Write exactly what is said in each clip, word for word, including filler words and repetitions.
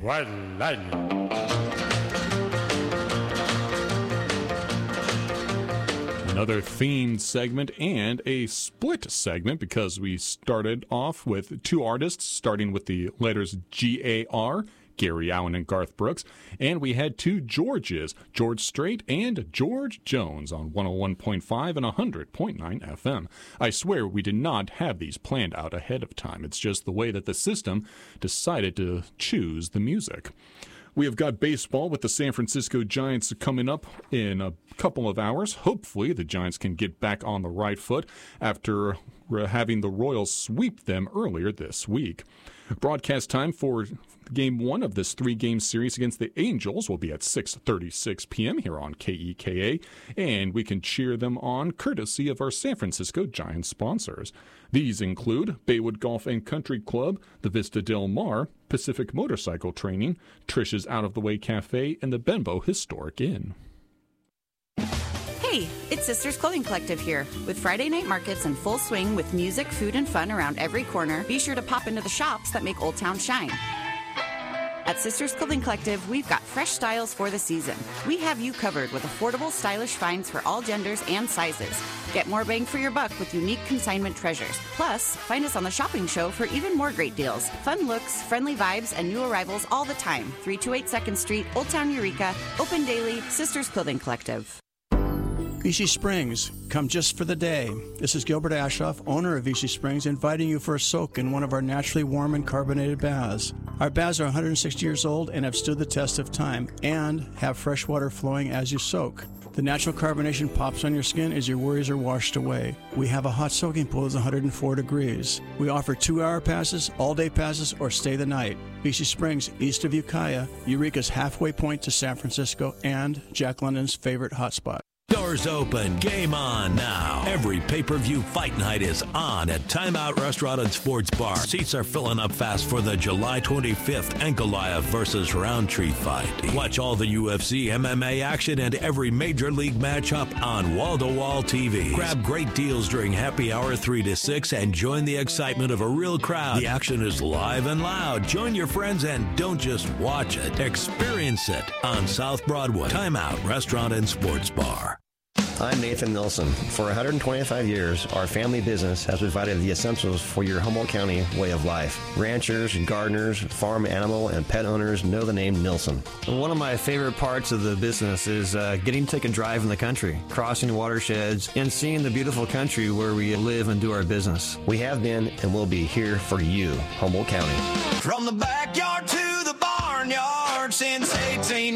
White Lightning. Another themed segment and a split segment because we started off with two artists, starting with the letters G A R, Gary Allen and Garth Brooks, and we had two Georges, George Strait and George Jones on one oh one point five and one hundred point nine F M. I swear we did not have these planned out ahead of time. It's just the way that the system decided to choose the music. We have got baseball with the San Francisco Giants coming up in a couple of hours. Hopefully the Giants can get back on the right foot after having the Royals sweep them earlier this week. Broadcast time for Game one of this three-game series against the Angels will be at six thirty-six p.m. here on K E K A, and we can cheer them on courtesy of our San Francisco Giants sponsors. These include Baywood Golf and Country Club, the Vista Del Mar, Pacific Motorcycle Training, Trish's Out of the Way Cafe, and the Benbow Historic Inn. Hey, it's Sisters Clothing Collective here. With Friday night markets in full swing with music, food, and fun around every corner, be sure to pop into the shops that make Old Town shine. At Sisters Clothing Collective, we've got fresh styles for the season. We have you covered with affordable, stylish finds for all genders and sizes. Get more bang for your buck with unique consignment treasures. Plus, find us on the shopping show for even more great deals. Fun looks, friendly vibes, and new arrivals all the time. three two eight second Street, Old Town Eureka. Open daily, Sisters Clothing Collective. Vichy Springs, come just for the day. This is Gilbert Ashoff, owner of Vichy Springs, inviting you for a soak in one of our naturally warm and carbonated baths. Our baths are one hundred sixty years old and have stood the test of time and have fresh water flowing as you soak. The natural carbonation pops on your skin as your worries are washed away. We have a hot soaking pool that's one hundred four degrees. We offer two-hour passes, all-day passes, or stay the night. Vichy Springs, east of Ukiah, Eureka's halfway point to San Francisco, and Jack London's favorite hotspot. Doors open, game on now. Every pay-per-view fight night is on at Timeout Restaurant and Sports Bar. Seats are filling up fast for the July twenty-fifth Ankalaev versus Roundtree fight. Watch all the U F C, M M A action, and every major league matchup on wall-to-wall T V. Grab great deals during happy hour three to six and join the excitement of a real crowd. The action is live and loud. Join your friends and don't just watch it. Experience it on South Broadway. Timeout Restaurant and Sports Bar. I'm Nathan Nilsson. For one hundred twenty-five years, our family business has provided the essentials for your Humboldt County way of life. Ranchers, gardeners, farm animal, and pet owners know the name Nilsson. One of my favorite parts of the business is uh, getting to take a drive in the country, crossing watersheds, and seeing the beautiful country where we live and do our business. We have been and will be here for you, Humboldt County. From the backyard to the barnyard since eighteen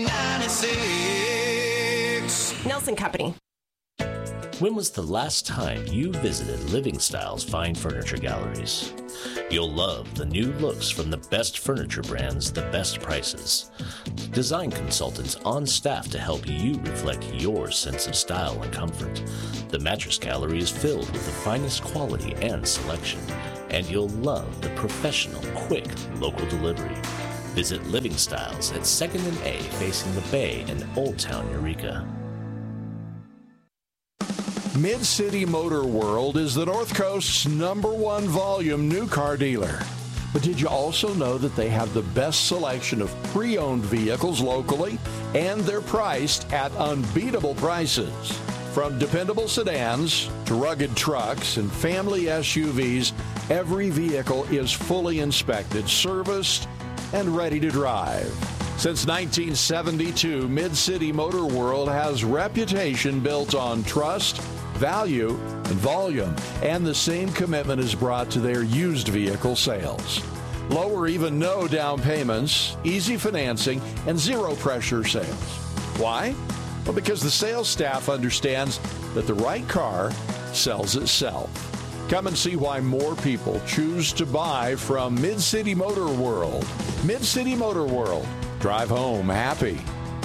ninety-six. Nelson Company. When was the last time you visited Living Styles Fine Furniture Galleries? You'll love the new looks from the best furniture brands, the best prices. Design consultants on staff to help you reflect your sense of style and comfort. The Mattress Gallery is filled with the finest quality and selection, and you'll love the professional, quick, local delivery. Visit Living Styles at second and A facing the Bay in Old Town Eureka. Mid-City Motor World is the North Coast's number one volume new car dealer. But did you also know that they have the best selection of pre-owned vehicles locally, and they're priced at unbeatable prices? From dependable sedans to rugged trucks and family S U Vs, every vehicle is fully inspected, serviced, and ready to drive. Since nineteen seventy-two, Mid-City Motor World has reputation built on trust, value, and volume, and the same commitment is brought to their used vehicle sales. Low or even no down payments, easy financing, and zero pressure sales. Why? Well, because the sales staff understands that the right car sells itself. Come and see why more people choose to buy from Mid-City Motor World. Mid-City Motor World. Drive home happy.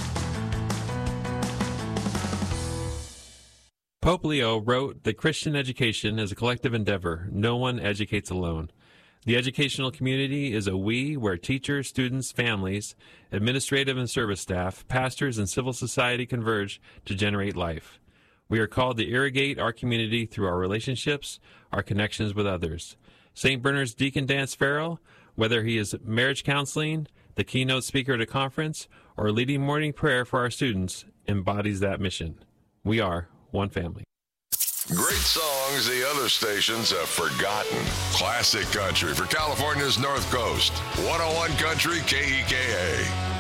Pope Leo wrote that Christian education is a collective endeavor. No one educates alone. The educational community is a we where teachers, students, families, administrative and service staff, pastors, and civil society converge to generate life. We are called to irrigate our community through our relationships, our connections with others. Saint Bernard's Deacon Dan Farrell, whether he is marriage counseling, the keynote speaker at a conference, or leading morning prayer for our students embodies that mission. We are one family. Great songs the other stations have forgotten. Classic country for California's North Coast. one oh one Country K E K A.